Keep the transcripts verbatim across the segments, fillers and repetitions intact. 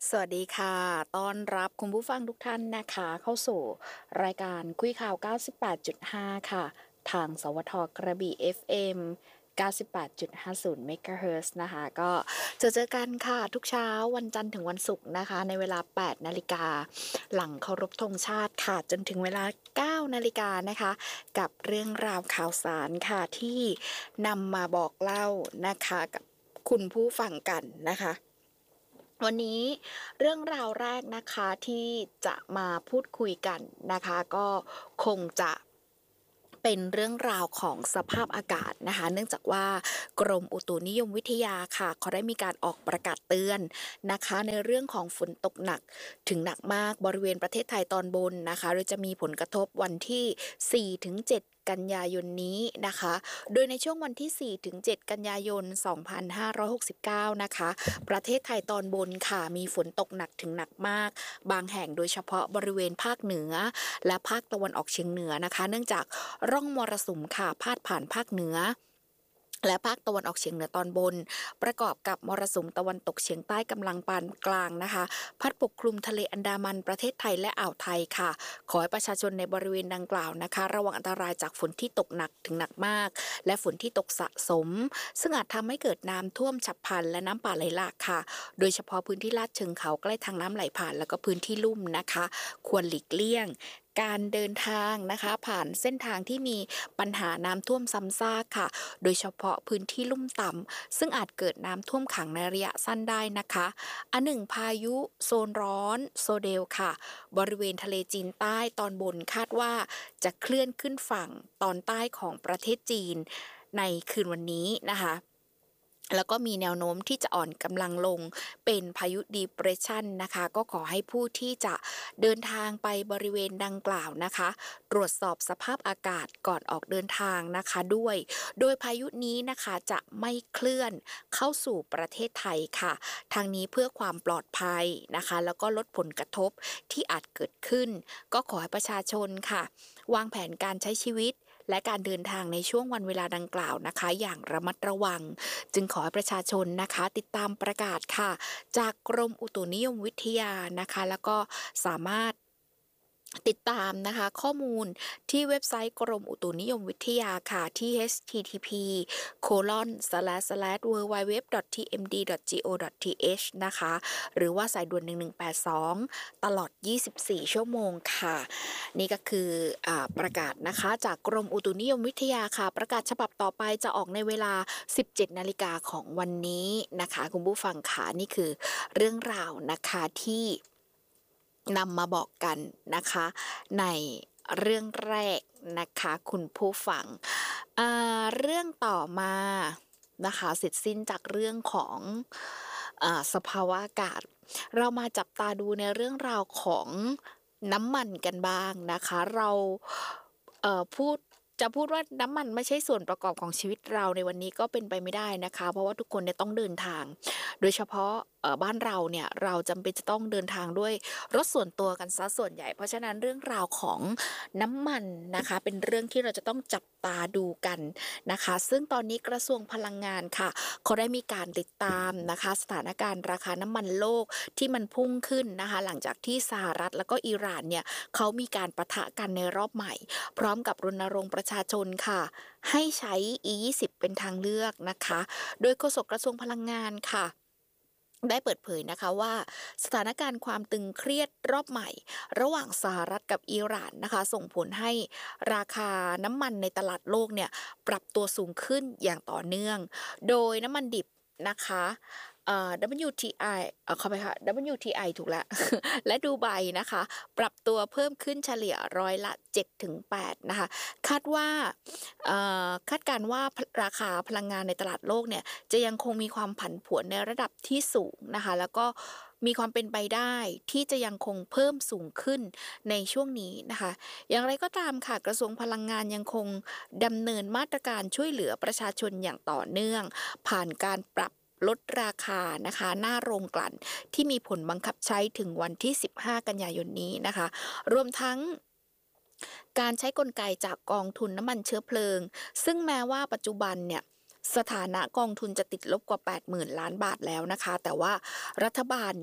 สวัสดีค่ะต้อนรับคุณผู้ฟังทุกท่านนะคะเข้าสู่รายการคุยข่าว เก้าสิบแปดจุดห้า ค่ะทางสวทกระบี่ เอฟ เอ็ม เก้าสิบแปดจุดห้าศูนย์ เมกะเฮิรตซ์นะคะก็เจอเจอกันค่ะทุกเช้าวันจันทร์ถึงวันศุกร์นะคะในเวลา แปดนาฬิกาหลังเคารพธงชาติค่ะจนถึงเวลา เก้านาฬิกานะคะกับเรื่องราวข่าวสารค่ะที่นำมาบอกเล่านะคะกับคุณผู้ฟังกันนะคะวันนี้เรื่องราวแรกนะคะที่จะมาพูดคุยกันนะคะก็คงจะเป็นเรื่องราวของสภาพอากาศนะคะเนื่องจากว่ากรมอุตุนิยมวิทยาค่ะเขาได้มีการออกประกาศเตือนนะคะในเรื่องของฝนตกหนักถึงหนักมากบริเวณประเทศไทยตอนบนนะคะโดยจะมีผลกระทบวันที่ สี่ถึงเจ็ด กันยายนนี้นะคะโดยในช่วงวันที่ สี่ถึงเจ็ด กันยายน สองพันห้าร้อยหกสิบเก้า นะคะประเทศไทยตอนบนค่ะมีฝนตกหนักถึงหนักมากบางแห่งโดยเฉพาะบริเวณภาคเหนือและภาคตะวันออกเฉียงเหนือนะคะเนื่องจากร่องมรสุมค่ะพาดผ่านภาคเหนือและภาคตะวันออกเฉียงเหนือตอนบนประกอบกับมรสุมตะวันตกเฉียงใต้กำลังปานกลางนะคะพัดปกคลุมทะเลอันดามันประเทศไทยและอ่าวไทยค่ะขอให้ประชาชนในบริเวณดังกล่าวนะคะระวังอันตรายจากฝนที่ตกหนักถึงหนักมากและฝนที่ตกสะสมซึ่งอาจทำให้เกิดน้ำท่วมฉับพลันและน้ำป่าไหลหลากค่ะโดยเฉพาะพื้นที่ลาดเชิงเขาใกล้ทางน้ำไหลผ่านแล้วก็พื้นที่ลุ่มนะคะควรหลีกเลี่ยงการเดินทางนะคะผ่านเส้นทางที่มีปัญหาน้ำท่วมซ้ำซากค่ะโดยเฉพาะพื้นที่ลุ่มต่ำซึ่งอาจเกิดน้ำท่วมขังในระยะสั้นได้นะคะอันหนึ่งพายุโซนร้อนโซเดลค่ะบริเวณทะเลจีนใต้ตอนบนคาดว่าจะเคลื่อนขึ้นฝั่งตอนใต้ของประเทศจีนในคืนวันนี้นะคะแล้วก็มีแนวโน้มที่จะอ่อนกำลังลงเป็นพายุ Depression นะคะก็ขอให้ผู้ที่จะเดินทางไปบริเวณดังกล่าวนะคะตรวจสอบสภาพอากาศก่อนออกเดินทางนะคะด้วยโดยพายุนี้นะคะจะไม่เคลื่อนเข้าสู่ประเทศไทยค่ะทางนี้เพื่อความปลอดภัยนะคะแล้วก็ลดผลกระทบที่อาจเกิดขึ้นก็ขอให้ประชาชนค่ะวางแผนการใช้ชีวิตและการเดินทางในช่วงวันเวลาดังกล่าวนะคะอย่างระมัดระวังจึงขอให้ประชาชนนะคะติดตามประกาศค่ะจากกรมอุตุนิยมวิทยานะคะแล้วก็สามารถติดตามนะคะข้อมูลที่เว็บไซต์กรมอุตุนิยมวิทยาค่ะที่ เอช ที ที พี โคลอน สแลช สแลช ดับเบิลยู ดับเบิลยู ดับเบิลยู ดอท ที เอ็ม ดี ดอท จี โอ ดอท ที เอช นะคะหรือว่าสายด่วนหนึ่งหนึ่งแปดสองตลอดยี่สิบสี่ชั่วโมงค่ะนี่ก็คืออ่าประกาศนะคะจากกรมอุตุนิยมวิทยาค่ะประกาศฉบับต่อไปจะออกในเวลา สิบเจ็ดนาฬิกาของวันนี้นะคะคุณผู้ฟังค่ะนี่คือเรื่องราวนะคะที่นำมาบอกกันนะคะในเรื่องแรกนะคะคุณผู้ฟังอ่าเรื่องต่อมานะคะเสร็จสิ้นจากเรื่องของอ่าสภาวะอากาศเรามาจับตาดูในเรื่องราวของน้ำมันกันบ้างนะคะเราเอ่อพูดจะพูดว่าน้ำมันไม่ใช่ส่วนประกอบของชีวิตเราในวันนี้ก็เป็นไปไม่ได้นะคะเพราะว่าทุกคนเนี่ยต้องเดินทางโดยเฉพาะเอ่อบ้านเราเนี่ยเราจำเป็นจะต้องเดินทางด้วยรถส่วนตัวกันซะส่วนใหญ่เพราะฉะนั้นเรื่องราวของน้ำมันนะคะเป็นเรื่องที่เราจะต้องจับตาดูกันนะคะซึ่งตอนนี้กระทรวงพลังงานค่ะเขาได้มีการติดตามนะคะสถานการณ์ราคาน้ำมันโลกที่มันพุ่งขึ้นนะคะหลังจากที่สหรัฐแล้วก็อิหร่านเนี่ยเขามีการปะทะกันในรอบใหม่พร้อมกับรณรงค์ประชาชนค่ะให้ใช้ อี ยี่สิบ เป็นทางเลือกนะคะโดยโฆษกกระทรวงพลังงานค่ะได้เปิดเผยนะคะว่าสถานการณ์ความตึงเครียดรอบใหม่ระหว่างสหรัฐกับอิหร่านนะคะส่งผลให้ราคาน้ำมันในตลาดโลกเนี่ยปรับตัวสูงขึ้นอย่างต่อเนื่องโดยน้ำมันดิบนะคะเอ่อ ดับเบิลยู ที ไอ เอ่อขอไปค่ะ ดับเบิลยู ที ไอ ถูกแล้ว และดูไบนะคะปรับตัวเพิ่มขึ้นเฉลี่ยร้อยละ เจ็ดถึงแปด นะคะคาดว่าเอ่อคาดการณ์ว่าราคาพลังงานในตลาดโลกเนี่ยจะยังคงมีความผันผวนในระดับที่สูงนะคะแล้วก็มีความเป็นไปได้ที่จะยังคงเพิ่มสูงขึ้นในช่วงนี้นะคะอย่างไรก็ตามค่ะกระทรวงพลังงานยังคงดำเนินมาตรการช่วยเหลือประชาชนอย่างต่อเนื่องผ่านการปรับลดราคานะคะหน้าโรงกลั่นที่มีผลบังคับใช้ถึงวันที่สิบห้ากันยายนนี้นะคะรวมทั้งการใช้กลไกจากกองทุนน้ำมันเชื้อเพลิงซึ่งแม้ว่าปัจจุบันเนี่ยสถานะกองทุนจะติดลบกว่า แปดหมื่น ล้านบาทแล้วนะคะแต่ว่ารัฐบาลเนี่ย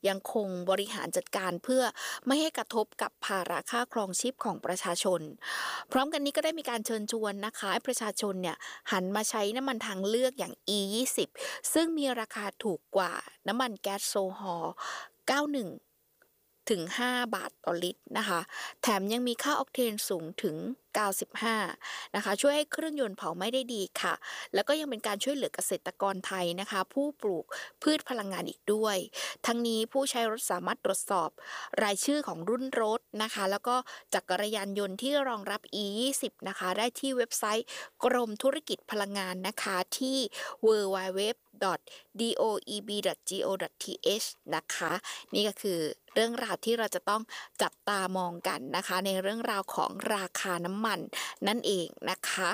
ยังคงบริหารจัดการเพื่อไม่ให้กระทบกับภาระค่าครองชีพของประชาชนพร้อมกันนี้ก็ได้มีการเชิญชวนนะคะให้ประชาชนเนี่ยหันมาใช้น้ำมันทางเลือกอย่าง อี ยี่สิบ ซึ่งมีราคาถูกกว่าน้ำมันแก๊สโซฮอล์เก้าสิบเอ็ดถึงห้าบาทต่อลิตรนะคะแถมยังมีค่าออกเทนสูงถึงเก้าสิบห้านะคะช่วยให้เครื่องยนต์เผาไหม้ได้ดีค่ะแล้วก็ยังเป็นการช่วยเหลือเกษตรกรไทยนะคะผู้ปลูกพืชพลังงานอีกด้วยทั้งนี้ผู้ใช้รถสามารถตรวจสอบรายชื่อของรุ่นรถนะคะแล้วก็จักรยานยนต์ที่รองรับ อี ยี่สิบ นะคะได้ที่เว็บไซต์กรมธุรกิจพลังงานนะคะที่ ดับเบิลยู ดับเบิลยู ดับเบิลยู ดอท ดี โอ อี บี ดอท จี โอ ดอท ที เอช นะคะนี่ก็คือเรื่องราวที่เราจะต้องจับตามองกันนะคะในเรื่องราวของราคาน้ำมันนั่นเองนะคะ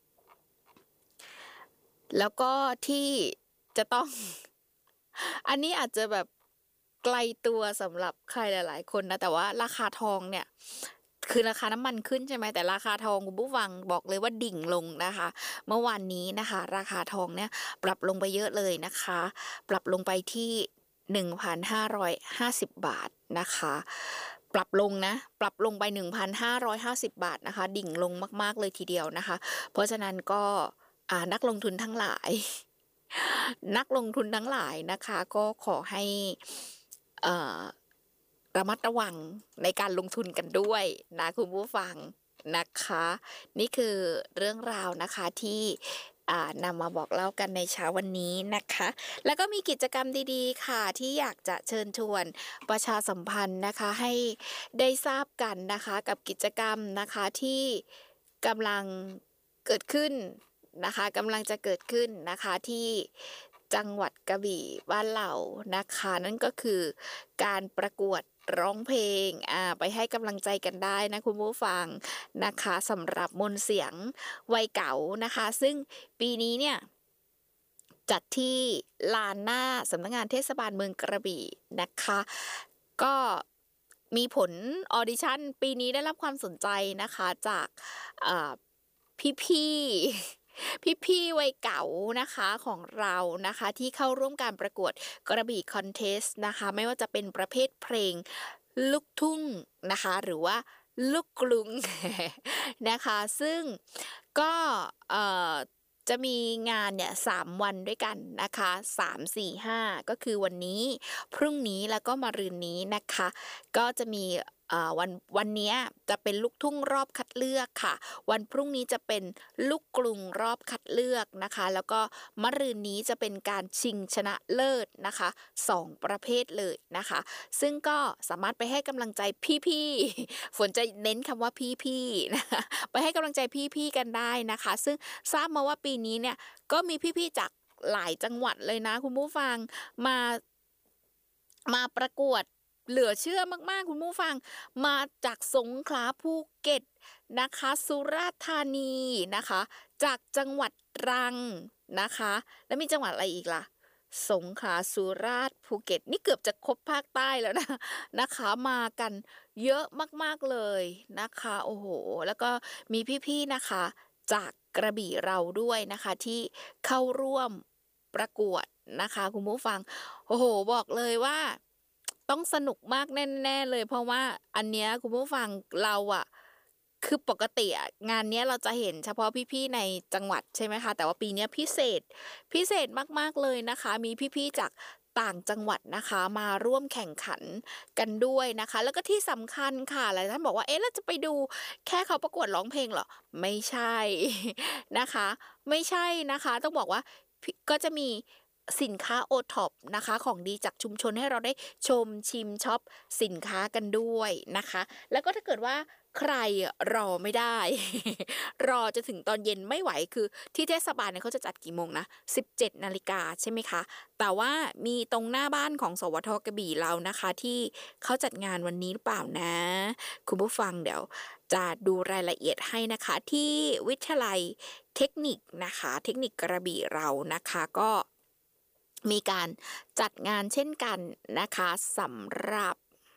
แล้วก็ที่จะต้อง อันนี้อาจจะแบบไกลตัวสำหรับใครหลายๆคนนะแต่ว่าราคาทองเนี่ยคือราคาน้ำมันขึ้นใช่ไหมแต่ราคาทองคุณผู้ฟังบอกเลยว่าดิ่งลงนะคะเมื่อวานนี้นะคะราคาทองเนี่ยปรับลงไปเยอะเลยนะคะปรับลงไปที่ หนึ่งพันห้าร้อยห้าสิบ บาทนะคะปรับลงนะปรับลงไป หนึ่งพันห้าร้อยห้าสิบ บาทนะคะดิ่งลงมากๆเลยทีเดียวนะคะเพราะฉะนั้นก็อ่านักลงทุนทั้งหลาย นักลงทุนทั้งหลายนะคะก็ขอให้เอ่อระมัดระวังในการลงทุนกันด้วยนะคุณผู้ฟังนะคะนี่คือเรื่องราวนะคะที่อ่านำมาบอกเล่ากันในเช้าวันนี้นะคะแล้วก็มีกิจกรรมดีๆค่ะที่อยากจะเชิญชวนประชาสัมพันธ์นะคะให้ได้ทราบกันนะคะกับกิจกรรมนะคะที่กำลังเกิดขึ้นนะคะกำลังจะเกิดขึ้นนะคะที่จังหวัดกระบี่บ้านเรานะคะนั่นก็คือการประกวดร้องเพลงอ่าไปให้กำลังใจกันได้นะคุณผู้ฟังนะคะสำหรับมนต์เสียงวัยเก่านะคะซึ่งปีนี้เนี่ยจัดที่ลานหน้าสำนักงานเทศบาลเมืองกระบี่นะคะก็มีผลออดิชั่นปีนี้ได้รับความสนใจนะคะจากอ่าพี่ๆ พี่ๆวัยเก่านะคะของเรานะคะที่เข้าร่วมการประกวดกระบี่คอนเทสต์นะคะไม่ว่าจะเป็นประเภทเพลงลูกทุ่งนะคะหรือว่าลูกกรุง นะคะซึ่งก็เอ่อจะมีงานเนี่ยสามวันด้วยกันนะคะสาม สี่ ห้าก็คือวันนี้พรุ่งนี้แล้วก็มะรืนนี้นะคะก็จะมีอ่าวันวันเนี้ยจะเป็นลูกทุ่งรอบคัดเลือกค่ะวันพรุ่งนี้จะเป็นลูกกรุงรอบคัดเลือกนะคะแล้วก็มะรืนนี้จะเป็นการชิงชนะเลิศนะคะสองประเภทเลยนะคะซึ่งก็สามารถไปให้กำลังใจพี่ๆ ฝนจะเน้นคำว่าพี่ๆนะคะไปให้กำลังใจพี่ๆกันได้นะคะซึ่งทราบมาว่าปีนี้เนี่ยก็มีพี่ๆจากหลายจังหวัดเลยนะคุณผู้ฟังมามาประกวดเหลือเชื่อมากๆคุณผู้ฟังมาจากสงขลาภูเก็ตนะคะสุราษฎร์ธานีนะคะจากจังหวัดตรังนะคะแล้วมีจังหวัดอะไรอีกล่ะสงขลาสุราษฎร์ภูเก็ตนี่เกือบจะครบภาคใต้แล้วนะนะคะมากันเยอะมากๆเลยนะคะโอ้โหแล้วก็มีพี่ๆนะคะจากกระบี่เราด้วยนะคะที่เข้าร่วมประกวดนะคะคุณผู้ฟังโอ้โหบอกเลยว่าต้องสนุกมากแน่ๆเลยเพราะว่าอันเนี้ยคุณผู้ฟังเราอะคือปกติอะงานเนี้ยเราจะเห็นเฉพาะพี่ๆในจังหวัดใช่ไหมคะแต่ว่าปีเนี้ยพิเศษพิเศษมากๆเลยนะคะมีพี่ๆจากต่างจังหวัดนะคะมาร่วมแข่งขันกันด้วยนะคะแล้วก็ที่สำคัญค่ะหลายท่านบอกว่าเอ๊ะเราจะไปดูแค่เขาประกวดร้องเพลงเหรอไม่ใช่ นะคะไม่ใช่นะคะต้องบอกว่าพิก็จะมีสินค้า โอ ท็อป นะคะของดีจากชุมชนให้เราได้ชมชิมช็อปสินค้ากันด้วยนะคะแล้วก็ถ้าเกิดว่าใครรอไม่ได้ รอจนถึงตอนเย็นไม่ไหวคือที่เทศบาลเนี่ยเขาจะจัดกี่โมงนะ สิบเจ็ดนาฬิกาใช่ไหมคะแต่ว่ามีตรงหน้าบ้านของสวทกระบี่เรานะคะที่เขาจัดงานวันนี้หรือเปล่านะคุณผู้ฟังเดี๋ยวจะดูรายละเอียดให้นะคะที่วิทยาลัยเทคนิคนะคะเทคนิคกระบี่เรานะคะก็มีการจัดงานเช่นกันนะคะสำหรับ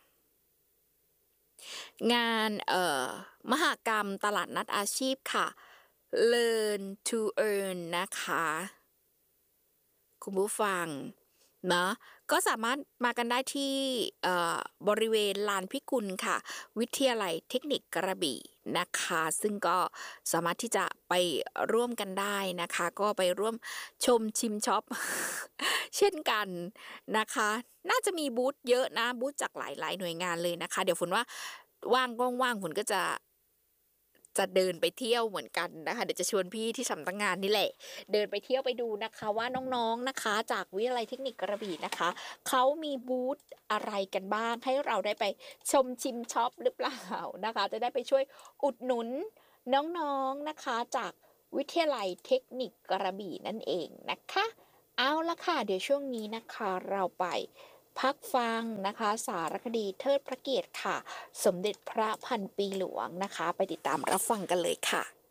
งานเอ่อมหกรรมตลาดนัดอาชีพค่ะ Learn to Earn นะคะคุณผู้ฟังนะก็สามารถมากันได้ที่เอ่อบริเวณลานพิกุลค่ะวิทยาลัยเทคนิคกระบี่นะคะซึ่งก็สามารถที่จะไปร่วมกันได้นะคะก็ไปร่วมชมชิมช็อป เช่นกันนะคะน่าจะมีบูธเยอะนะบูธจากหลายๆหน่วยงานเลยนะคะเดี๋ยวฝนว่าว่างว่างๆฝนก็จะจะเดินไปเที่ยวเหมือนกันนะคะเดี๋ยวจะชวนพี่ที่สำนักงานนี่แหละเดินไปเที่ยวไปดูนะคะว่าน้องๆนะคะจากวิทยาลัยเทคนิคกระบี่นะคะเขามีบูธอะไรกันบ้างให้เราได้ไปชมชิมช็อปหรือเปล่านะคะจะได้ไปช่วยอุดหนุนน้องๆนะคะจากวิทยาลัยเทคนิคกระบี่นั่นเองนะคะเอาละค่ะเดี๋ยวช่วงนี้นะคะเราไปพักฟังนะคะสารคดีเทิดพระเกียรติค่ะ สมเด็จพระพันปีหลวงนะคะไปติดตามรับฟังกันเลยค่ะ